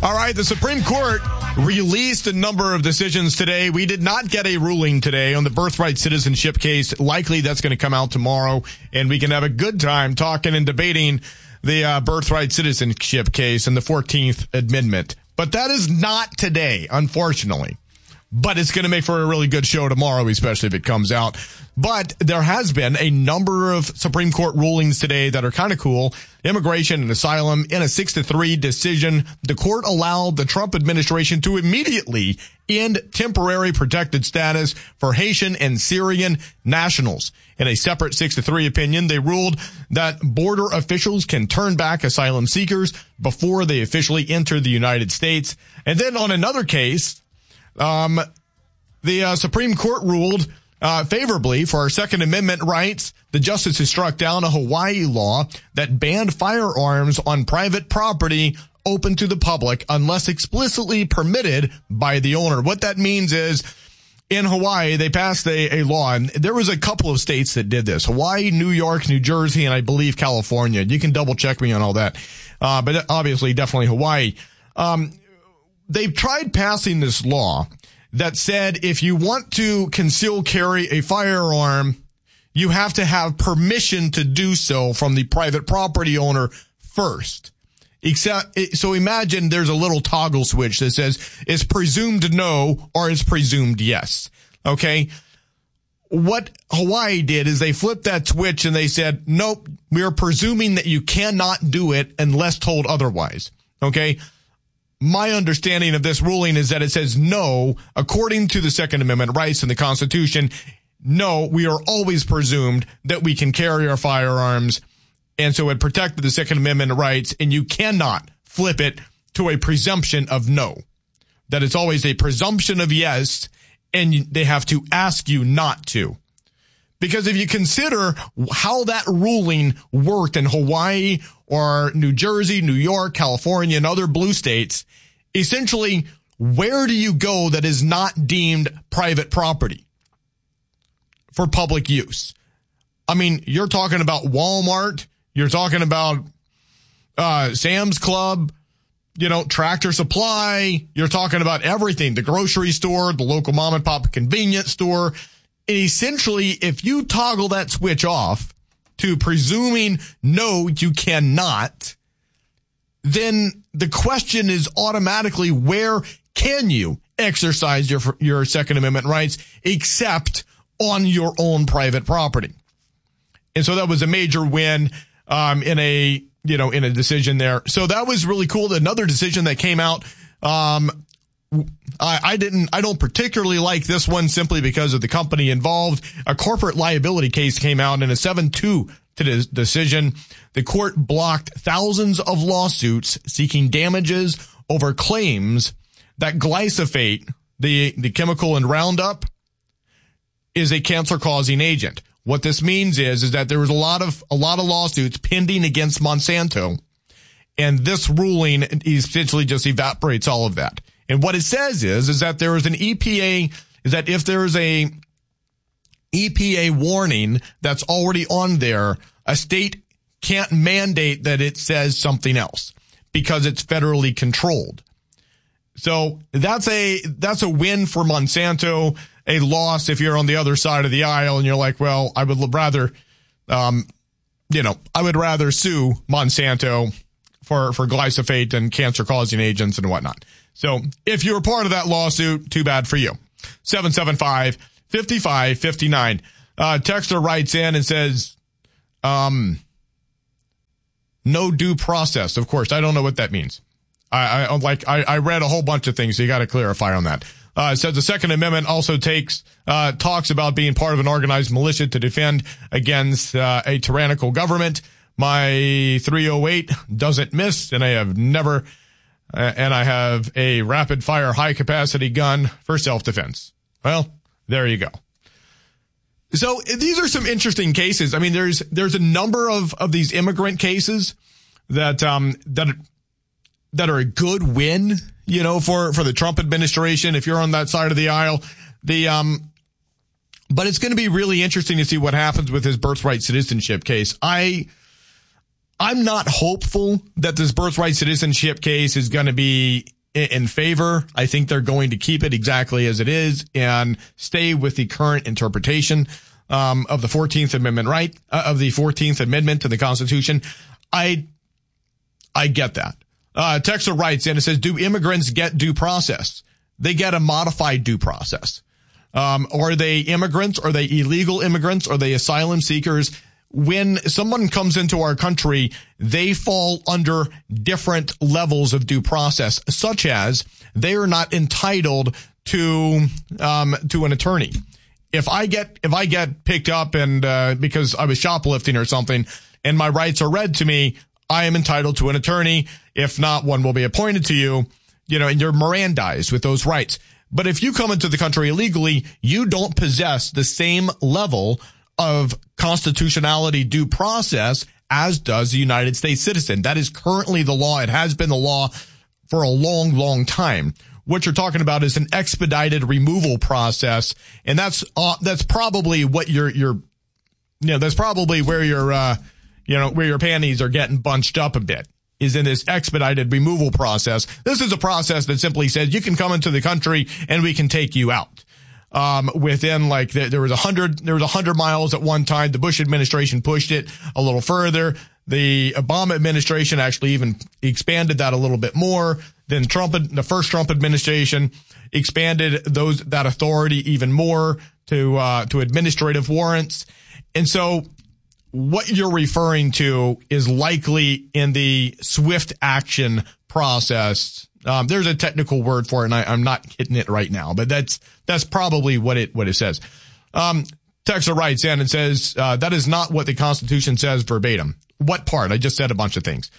All right, the Supreme Court released a number of decisions today. We did not get a ruling today on the birthright citizenship case. Likely that's going to come out tomorrow, and we can have a good time talking and debating the birthright citizenship case and the 14th Amendment. But that is not today, unfortunately. But it's going to make for a really good show tomorrow, especially if it comes out. But there has been a number of Supreme Court rulings today that are kind of cool. Immigration and asylum. In a 6-3 decision, the court allowed the Trump administration to immediately end temporary protected status for Haitian and Syrian nationals. In a separate 6-3 opinion, they ruled that border officials can turn back asylum seekers before they officially enter the United States. And then on another case, the Supreme Court ruled favorably for our Second Amendment rights. The justices struck down a Hawaii law that banned firearms on private property open to the public unless explicitly permitted by the owner. What that means is, in Hawaii, they passed a law, and there was a couple of states that did this. Hawaii, New York, New Jersey, and I believe California. You can double check me on all that. But obviously, definitely Hawaii. They've tried passing this law that said if you want to conceal carry a firearm, you have to have permission to do so from the private property owner first. So imagine there's a little toggle switch that says it's presumed no or it's presumed yes. Okay. What Hawaii did is they flipped that switch and they said, nope, we are presuming that you cannot do it unless told otherwise. Okay. My understanding of this ruling is that it says no, according to the Second Amendment rights in the Constitution. No, we are always presumed that we can carry our firearms. And so it protected the Second Amendment rights, and you cannot flip it to a presumption of no. That it's always a presumption of yes, and they have to ask you not to. Because if you consider how that ruling worked in Hawaii or New Jersey, New York, California, and other blue states, essentially, where do you go that is not deemed private property for public use? I mean, you're talking about Walmart, you're talking about Sam's Club, Tractor Supply, you're talking about everything, the grocery store, the local mom and pop convenience store. And essentially, if you toggle that switch off to presuming no, you cannot, then the question is automatically, where can you exercise your Second Amendment rights except on your own private property? And so that was a major win in a decision there. So that was really cool. Another decision that came out, I don't particularly like this one simply because of the company involved. A corporate liability case came out in a 7-2 to the decision. The court blocked thousands of lawsuits seeking damages over claims that glyphosate, the chemical in Roundup, is a cancer-causing agent. What this means is that there was a lot of lawsuits pending against Monsanto, and this ruling essentially just evaporates all of that. And what it says is that there is an EPA, is that if there is a EPA warning that's already on there, a state can't mandate that it says something else because it's federally controlled. So that's a win for Monsanto, a loss if you're on the other side of the aisle and you're like, well, I would rather, I would rather sue Monsanto for glyphosate and cancer causing agents and whatnot. So if you were part of that lawsuit, too bad for you. 775-5559. Texter writes in and says, no due process. Of course, I don't know what that means. I read a whole bunch of things, so you got to clarify on that. It says the Second Amendment also talks about being part of an organized militia to defend against a tyrannical government. My 308 doesn't miss, and I have never, and I have a rapid fire high capacity gun for self-defense. Well, there you go. So these are some interesting cases. I mean, there's a number of these immigrant cases that are a good win, for the Trump administration, if you're on that side of the aisle. But it's going to be really interesting to see what happens with his birthright citizenship case. I I'm not hopeful that this birthright citizenship case is going to be in favor. I think they're going to keep it exactly as it is and stay with the current interpretation of the 14th Amendment, right? Of the 14th Amendment to the Constitution. I get that. Texter writes in, it says, do immigrants get due process? They get a modified due process. Are they immigrants? Are they illegal immigrants? Are they asylum seekers? When someone comes into our country, they fall under different levels of due process, such as they are not entitled to an attorney. If I get picked up and because I was shoplifting or something and my rights are read to me, I am entitled to an attorney. If not, one will be appointed to you, and you're Mirandized with those rights. But if you come into the country illegally, you don't possess the same level of constitutionality due process as does the United States citizen. That is currently the law. It has been the law for a long, long time. What you're talking about is an expedited removal process, and that's probably what that's probably where where your panties are getting bunched up a bit, is in this expedited removal process. This is a process that simply says you can come into the country and we can take you out. Within there was 100 miles at one time. The Bush administration pushed it a little further. The Obama administration actually even expanded that a little bit more. Then the first Trump administration expanded that authority even more to administrative warrants. And so what you're referring to is likely in the swift action process. There's a technical word for it, and I'm not hitting it right now, but that's probably what it says. Texter writes in and says, that is not what the Constitution says verbatim. What part? I just said a bunch of things.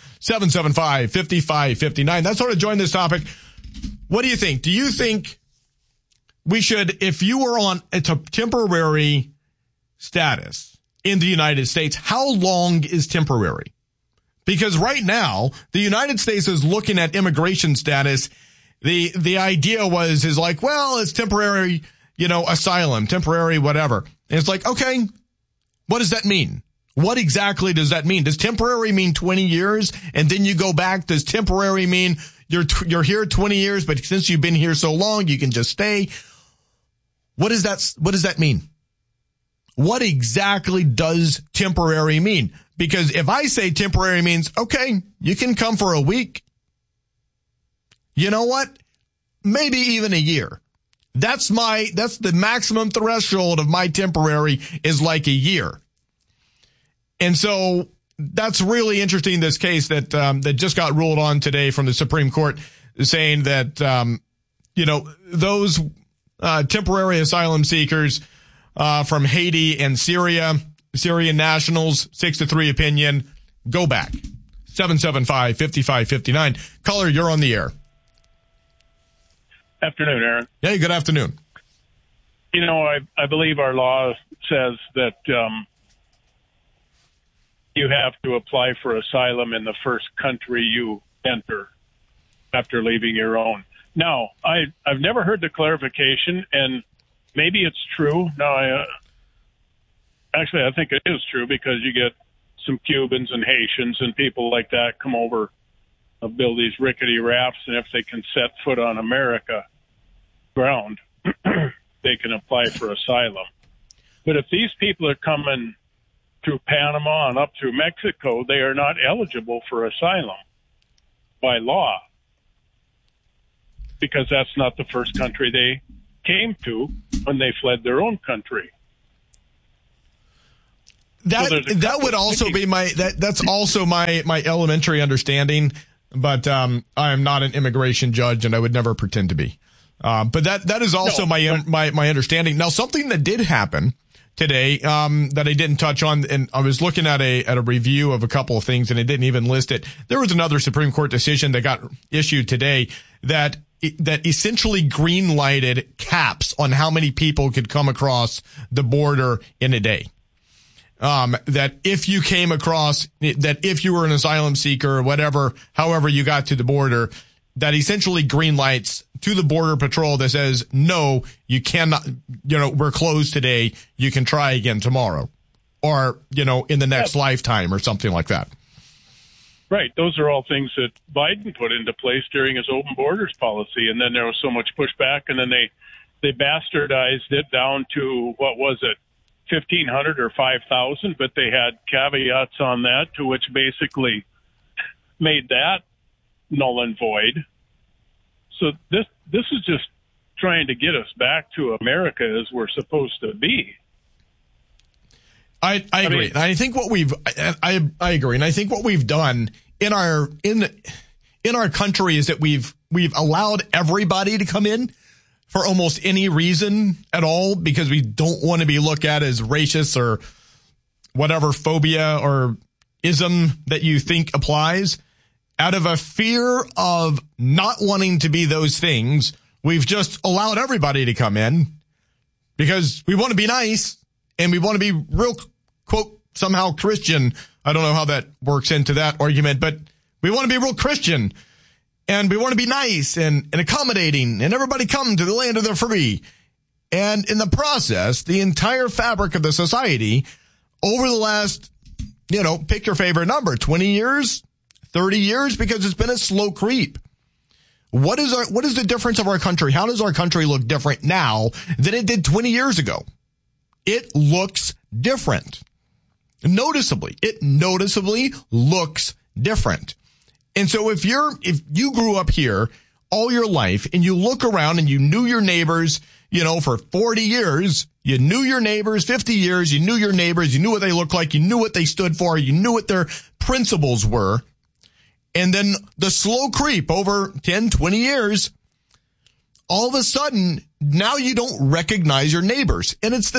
775-5559. That's sort of join this topic. What do you think? Do you think we should, if you were on a temporary status in the United States, how long is temporary? Because right now, the United States is looking at immigration status. The idea is like, well, it's temporary, asylum, temporary, whatever. And it's like, okay, what does that mean? What exactly does that mean? Does temporary mean 20 years and then you go back? Does temporary mean you're here 20 years, but since you've been here so long, you can just stay? What does that mean? What exactly does temporary mean? Because if I say temporary means, okay, you can come for a week. You know what? Maybe even a year. That's the maximum threshold of my temporary is like a year. And so that's really interesting, this case that just got ruled on today from the Supreme Court, saying that, those temporary asylum seekers from Haiti and Syria, Syrian nationals, 6-3 opinion, go back. 775-5559. Caller, you're on the air. Afternoon, Aaron. Hey, good afternoon. I believe our law says that you have to apply for asylum in the first country you enter after leaving your own. Now, I've never heard the clarification, and maybe it's true. Now, actually, I think it is true, because you get some Cubans and Haitians and people like that come over, build these rickety rafts, and if they can set foot on America ground, they can apply for asylum. But if these people are coming through Panama and up through Mexico, they are not eligible for asylum by law, because that's not the first country they came to when they fled their own country. That would also be that's also my elementary understanding, but I am not an immigration judge and I would never pretend to be. But that is also my understanding. Now, something that did happen today that I didn't touch on, and I was looking at a review of a couple of things and it didn't even list it. There was another Supreme Court decision that got issued today that essentially green-lighted caps on how many people could come across the border in a day. That if you came across, that if you were an asylum seeker or whatever, however you got to the border, that essentially green lights to the Border Patrol that says, no, you cannot, we're closed today. You can try again tomorrow or, in the next lifetime or something like that. Right. Those are all things that Biden put into place during his open borders policy. And then there was so much pushback, and then they bastardized it down to, what was it, 1,500 or 5,000, but they had caveats on that, to which basically made that null and void. So this is just trying to get us back to America as we're supposed to be. I agree. And I think what I agree. And I think what we've done in our country is that we've allowed everybody to come in for almost any reason at all, because we don't want to be looked at as racist or whatever phobia or ism that you think applies. Out of a fear of not wanting to be those things, we've just allowed everybody to come in because we want to be nice and we want to be real, quote, somehow Christian. I don't know how that works into that argument, but we want to be real Christian and we want to be nice and accommodating, and everybody come to the land of the free. And in the process, the entire fabric of the society over the last, pick your favorite number, 20 years, 30 years, because it's been a slow creep. What is the difference of our country? How does our country look different now than it did 20 years ago? It looks different. It noticeably looks different. And so if you grew up here all your life and you look around and you knew your neighbors, for 40 years, you knew your neighbors, 50 years, you knew your neighbors, you knew what they looked like, you knew what they stood for, you knew what their principles were. And then the slow creep over 10, 20 years, all of a sudden, now you don't recognize your neighbors. And it's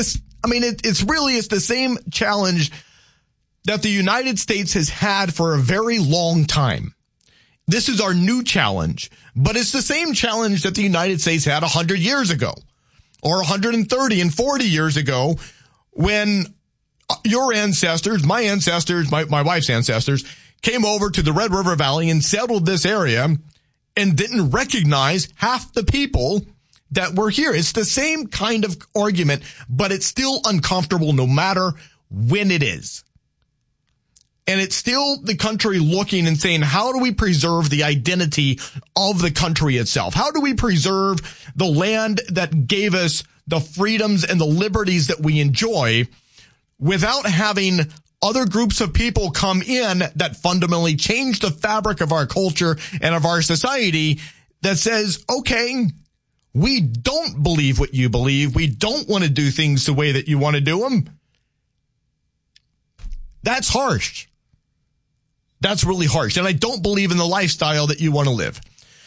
the same challenge that the United States has had for a very long time. This is our new challenge, but it's the same challenge that the United States had 100 years ago or 130 and 40 years ago when your ancestors, my ancestors, my wife's ancestors came over to the Red River Valley and settled this area and didn't recognize half the people that were here. It's the same kind of argument, but it's still uncomfortable no matter when it is. And it's still the country looking and saying, how do we preserve the identity of the country itself? How do we preserve the land that gave us the freedoms and the liberties that we enjoy without having other groups of people come in that fundamentally change the fabric of our culture and of our society that says, okay, we don't believe what you believe. We don't want to do things the way that you want to do them. That's harsh. That's really harsh. And I don't believe in the lifestyle that you want to live.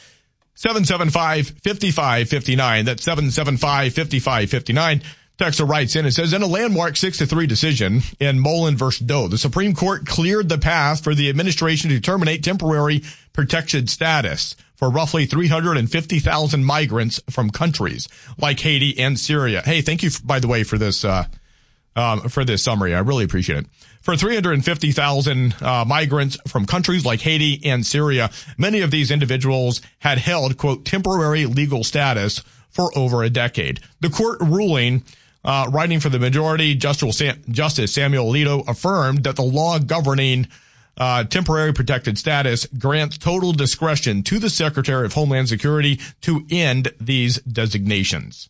775-5559. That's 775-5559. Texter writes in and says, in a landmark 6-3 decision in Mullen versus Doe, the Supreme Court cleared the path for the administration to terminate temporary protected status for roughly 350,000 migrants from countries like Haiti and Syria. Hey, thank you, by the way, for this summary. I really appreciate it. For 350,000 migrants from countries like Haiti and Syria, many of these individuals had held, quote, temporary legal status for over a decade. The court ruling, writing for the majority, Justice Samuel Alito affirmed that the law governing temporary protected status grants total discretion to the Secretary of Homeland Security to end these designations.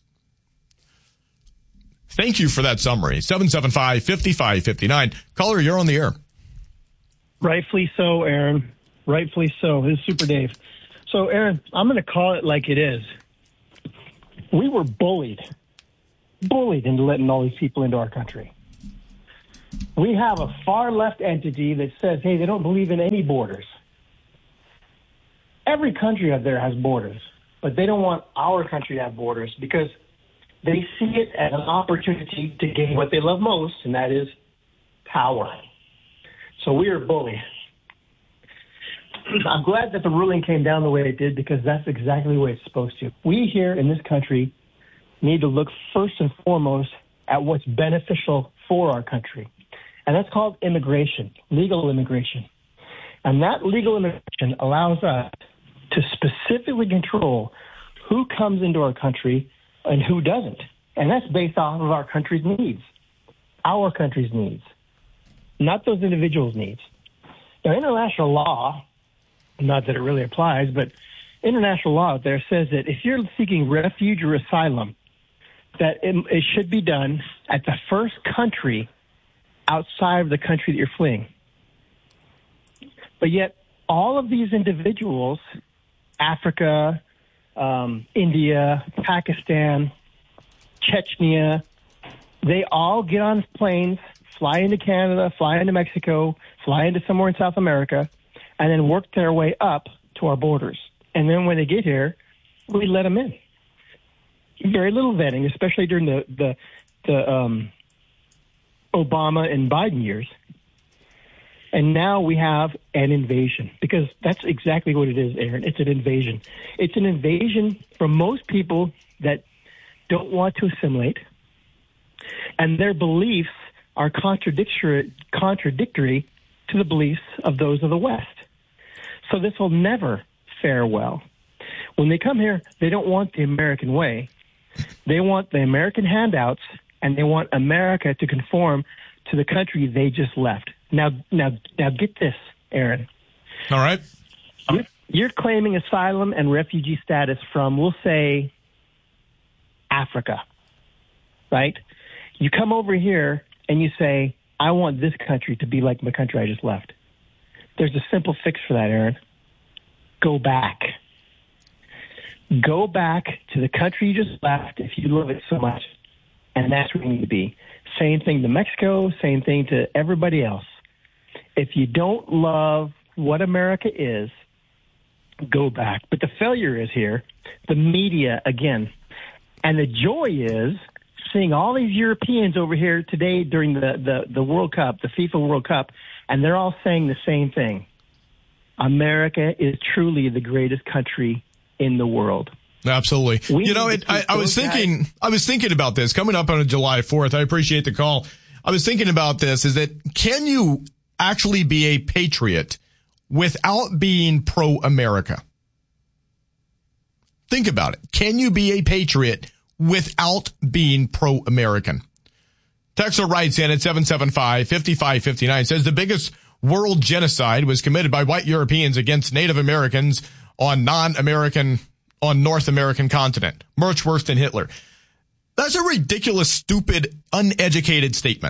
Thank you for that summary. 775-5559. Caller, you're on the air. Rightfully so, Aaron. Rightfully so. This is Super Dave. So, Aaron, I'm going to call it like it is. We were bullied into letting all these people into our country. We have a far left entity that says, hey, they don't believe in any borders. Every country out there has borders, but they don't want our country to have borders because they see it as an opportunity to gain what they love most, and that is power. So we are bullied. I'm glad that the ruling came down the way it did because that's exactly the way it's supposed to. We here in this country need to look first and foremost at what's beneficial for our country. And that's called immigration, legal immigration. And that legal immigration allows us to specifically control who comes into our country and who doesn't. And that's based off of our country's needs, not those individuals' needs. Now, international law, not that it really applies, but international law out there says that if you're seeking refuge or asylum, that it should be done at the first country outside of the country that you're fleeing. But yet, all of these individuals, Africa, India, Pakistan, Chechnya, they all get on planes, fly into Canada, fly into Mexico, fly into somewhere in South America, and then work their way up to our borders. And then when they get here, we let them in. Very little vetting, especially during the Obama and Biden years. And now we have an invasion, because that's exactly what it is, Aaron. It's an invasion. It's an invasion from most people that don't want to assimilate, and their beliefs are contradictory to the beliefs of those of the West. So this will never fare well. When they come here, they don't want the American way. They want the American handouts, and they want America to conform to the country they just left. Now get this, Aaron. All right. You're claiming asylum and refugee status from, we'll say, Africa, right? You come over here and you say, I want this country to be like my country I just left. There's a simple fix for that, Aaron. Go back. Go back to the country you just left if you love it so much. And that's where you need to be. Same thing to Mexico, same thing to everybody else. If you don't love what America is, go back. But the failure is here, the media again. And the joy is seeing all these Europeans over here today during the World Cup, the FIFA World Cup, and they're all saying the same thing. America is truly the greatest country in the world. Absolutely. I was thinking about this coming up on July 4th. I appreciate the call. I was thinking about this, is that can you actually be a patriot without being pro-America? Think about it. Can you be a patriot without being pro-American? Texter writes in at 775-5559, says the biggest world genocide was committed by white Europeans against Native Americans on North American continent. Much worse than Hitler. That's a ridiculous, stupid, uneducated statement.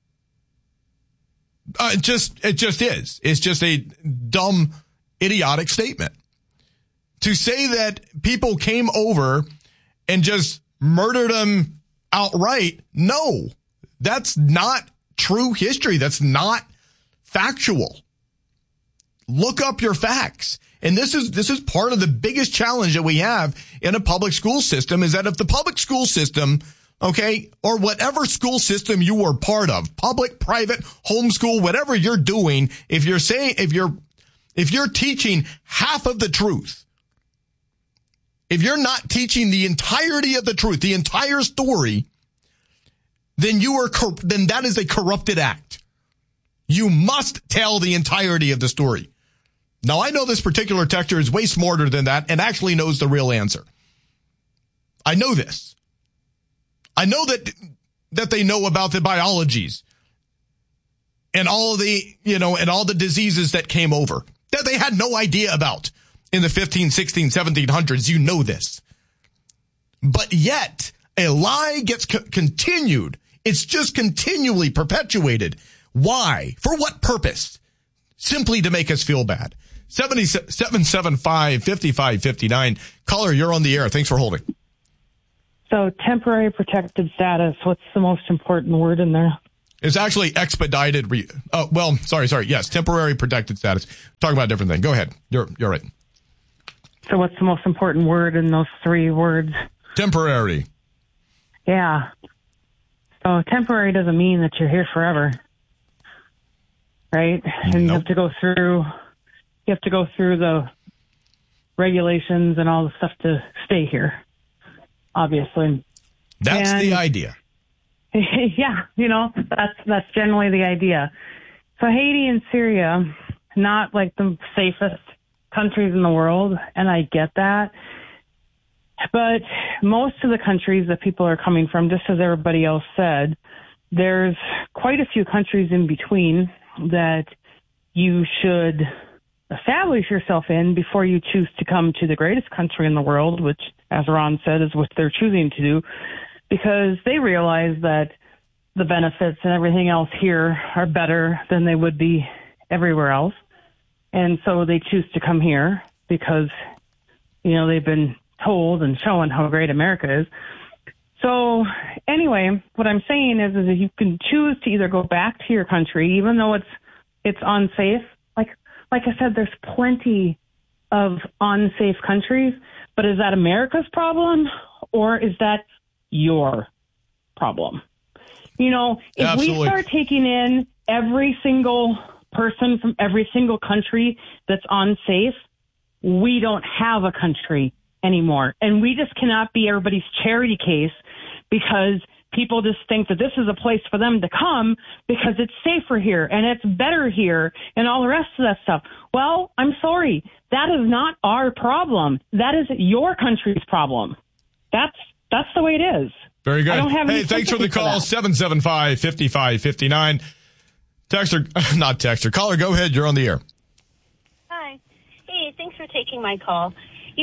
It just is. It's just a dumb, idiotic statement. To say that people came over and just murdered them outright, no. That's not true history. That's not factual. Look up your facts. And this is part of the biggest challenge that we have in a public school system, is that if the public school system, okay, or whatever school system you are part of, public, private, homeschool, whatever you're doing, if you're teaching half of the truth, if you're not teaching the entirety of the truth, the entire story, then that is a corrupted act. You must tell the entirety of the story. Now, I know this particular texter is way smarter than that and actually knows the real answer. I know this. I know that they know about the biologies and all the diseases that came over that they had no idea about in the 15, 16, 1700s. You know this. But yet, a lie gets continued. It's just continually perpetuated. Why? For what purpose? Simply to make us feel bad. 775-5559. Caller, you're on the air. Thanks for holding. So temporary protected status, what's the most important word in there? It's actually expedited. Sorry. Yes, temporary protected status. Talking about a different thing. Go ahead. You're right. So what's the most important word in those three words? Temporary. Yeah. So temporary doesn't mean that you're here forever. Right? And Nope. you have to go through the regulations and all the stuff to stay here, obviously. That's the idea. Yeah, that's generally the idea. So Haiti and Syria, not like the safest countries in the world, and I get that. But most of the countries that people are coming from, just as everybody else said, there's quite a few countries in between that you should establish yourself in before you choose to come to the greatest country in the world, which, as Ron said, is what they're choosing to do, because they realize that the benefits and everything else here are better than they would be everywhere else. And so they choose to come here because, they've been told and shown how great America is. So anyway, what I'm saying is if you can choose to either go back to your country, even though it's unsafe, like I said, there's plenty of unsafe countries, but is that America's problem or is that your problem? If Absolutely. we start taking in every single person from every single country that's unsafe, we don't have a country anymore. And we just cannot be everybody's charity case because people just think that this is a place for them to come because it's safer here and it's better here and all the rest of that stuff. Well, I'm sorry. That is not our problem. That is your country's problem. That's the way it is. Very good. I don't have any thanks for the call. 775-5559. Not texter. Caller, go ahead. You're on the air. Hi. Hey, thanks for taking my call.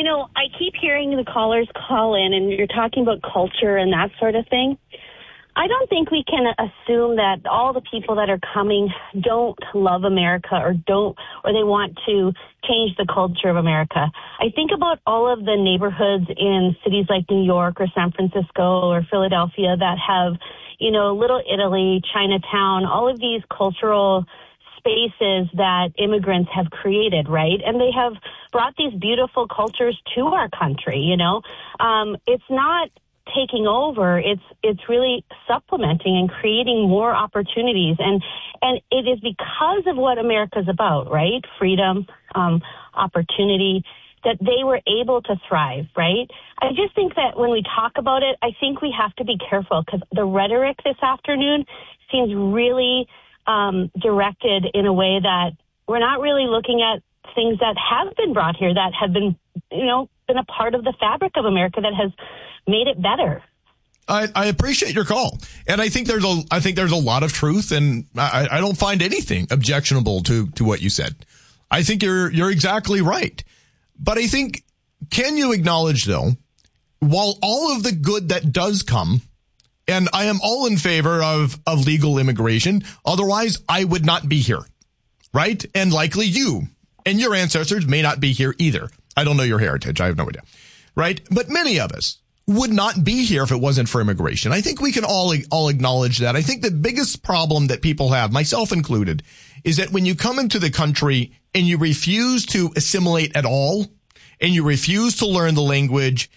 I keep hearing the callers call in and you're talking about culture and that sort of thing. I don't think we can assume that all the people that are coming don't love America or they want to change the culture of America. I think about all of the neighborhoods in cities like New York or San Francisco or Philadelphia that have, Little Italy, Chinatown, all of these cultural spaces that immigrants have created, right? And they have brought these beautiful cultures to our country, It's not taking over, it's really supplementing and creating more opportunities. And it is because of what America's about, right? Freedom, opportunity, that they were able to thrive, right? I just think that when we talk about it, I think we have to be careful because the rhetoric this afternoon seems really directed in a way that we're not really looking at things that have been brought here that have been, been a part of the fabric of America that has made it better. I appreciate your call, and I think there's a lot of truth, and I don't find anything objectionable to what you said. I think you're exactly right, but I think, can you acknowledge though, while all of the good that does come, and I am all in favor of legal immigration, otherwise I would not be here, right? And likely you and your ancestors may not be here either. I don't know your heritage. I have no idea, right? But many of us would not be here if it wasn't for immigration. I think we can all acknowledge that. I think the biggest problem that people have, myself included, is that when you come into the country and you refuse to assimilate at all, and you refuse to learn the language,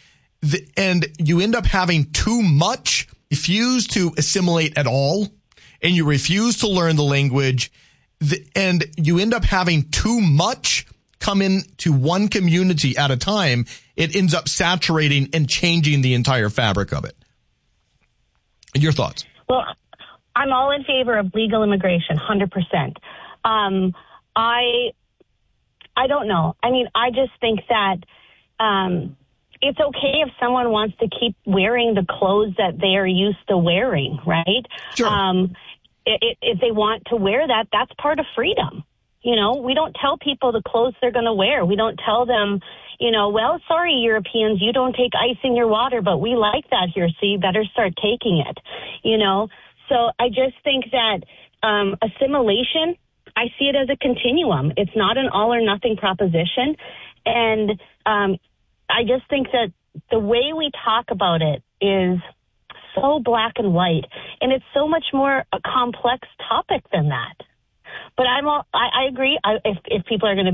and you end up having too much, refuse to assimilate at all, and you refuse to learn the language, and you end up having too much come into one community at a time, it ends up saturating and changing the entire fabric of it. Your thoughts? Well, I'm all in favor of legal immigration, 100%. I don't know. I mean, I just think that it's okay if someone wants to keep wearing the clothes that they are used to wearing, right? Sure. If they want to wear that, that's part of freedom. We don't tell people the clothes they're going to wear. We don't tell them, well, sorry, Europeans, you don't take ice in your water, but we like that here, so you better start taking it, So I just think that assimilation, I see it as a continuum. It's not an all or nothing proposition. And I just think that the way we talk about it is so black and white, and it's so much more a complex topic than that. But I agree. If people are going to